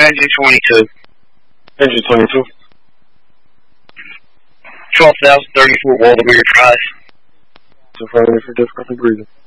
Engine 22. Engine 22. 12,034 Walter Weir Drive. So far, for difficulty breathing.